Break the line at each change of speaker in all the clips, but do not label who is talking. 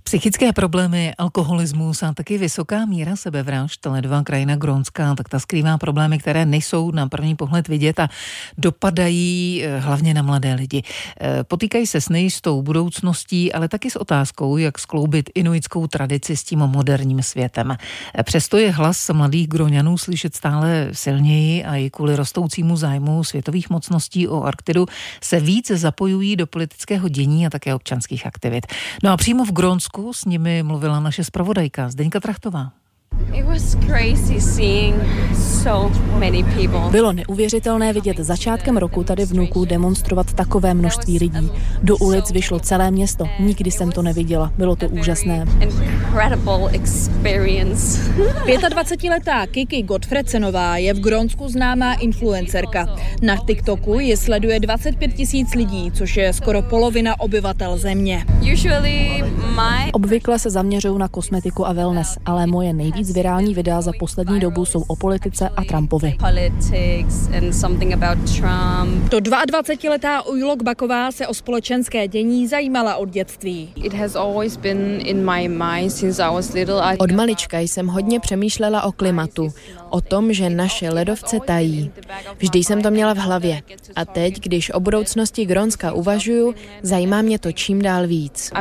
Psychické problémy, alkoholismus a taky vysoká míra sebevražd, ledová krajina Grónska, tak ta skrývá problémy, které nejsou na první pohled vidět a dopadají hlavně na mladé lidi. Potýkají se s nejistou budoucností, ale taky s otázkou, jak skloubit inuitskou tradici s tím moderním světem. Přesto je hlas mladých Gróňanů slyšet stále silněji a i kvůli rostoucímu zájmu světových mocností o Arktidu se více zapojují do politického dění a také občanských aktivit. No a přímo v Grónsku s nimi mluvila naše zpravodajka Zdeňka Trachtová.
Bylo neuvěřitelné vidět začátkem roku tady v Nuuku demonstrovat takové množství lidí. Do ulic vyšlo celé město. Nikdy jsem to neviděla. Bylo to úžasné.
25letá Kiki Gottfredsenová je v Grónsku známá influencerka. Na TikToku ji sleduje 25 000 lidí, což je skoro polovina obyvatel země.
Obvykle se zaměřují na kosmetiku a wellness, ale moje nejvíc virální videa za poslední dobu jsou o politice a Trumpovi.
To 22letá Ujlok Baková se o společenské dění zajímala od dětství.
Od malička jsem hodně přemýšlela o klimatu, o tom, že naše ledovce tají. Vždy jsem to měla v hlavě. A teď, když o budoucnosti Grónska uvažuju, zajímá mě to čím dál víc.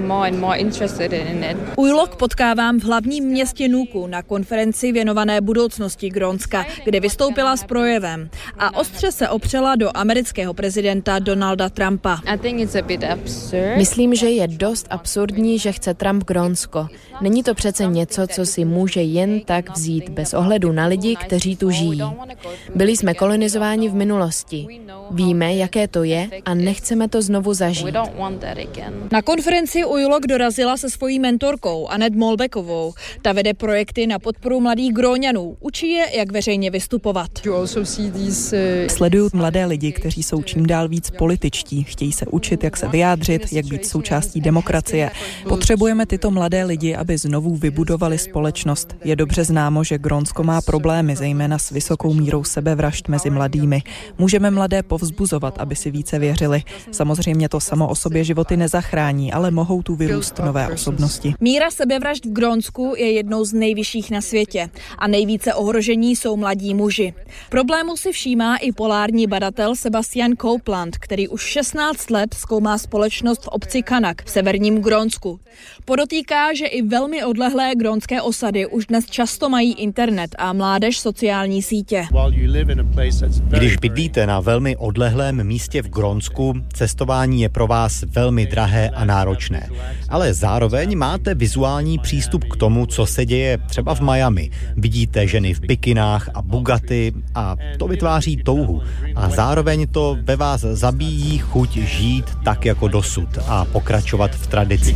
Ujlok potkávám v hlavním městě Nuuku na konferenci věnované budoucnosti Grónska, kde vystoupila s projevem a ostře se opřela do amerického prezidenta Donalda Trumpa.
Myslím, že je dost absurdní, že chce Trump Grónsko. Není to přece něco, co si může jen tak vzít bez ohledu na lidi, kteří tu žijí. Byli jsme kolonizováni v minulosti. Víme, jaké to je a nechceme to znovu zažít.
Na konferenci Ujlok dorazila se svojí mentorkou Annette Molbeckovou. Ta vede projekty na podporu mladých Gróňanů. Učí je, jak veřejně vystupovat.
Sleduju mladé lidi, kteří jsou čím dál víc političtí. Chtějí se učit, jak se vyjádřit, jak být součástí demokracie. Potřebujeme tyto mladé lidi, aby znovu vybudovali společnost. Je dobře známo, že Grónsko má problémy, zejména s vysokou mírou sebevražd mezi mladými. Můžeme mladé povzbuzovat, aby si více věřili. Samozřejmě to samo o sobě životy nezachrání, ale mohou tu vyrůst nové osobnosti.
Míra sebevražd v Grónsku je jednou z nejvyšších na světě a nejvíce ohrožení jsou mladí muži. Problému si všímá i polární badatel Sebastian Copeland, který už 16 let zkoumá společnost v obci Kanak v severním Grónsku. Podotýká, že i velmi odlehlé grónské osady už dnes často mají internet a mládež sociální sítě.
Když bydlíte na velmi odlehlém místě v Grónsku, cestování je pro vás velmi drahé a náročné. Ale zároveň máte vizuální přístup k tomu, co se děje třeba v Miami. Vidíte ženy v bikinách a Bugatti a to vytváří touhu. A zároveň to ve vás zabíjí chuť žít tak jako dosud a pokračovat v tradici.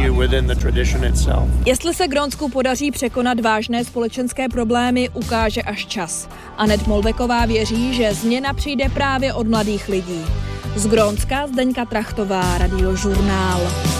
Jestli se Grónsku podaří překonat vážné společenské problémy, ukáže až čas. Annette Molbecková věří, že změna přijde právě od mladých lidí. Z Grónska Zdeňka Trachtová, Radiožurnál.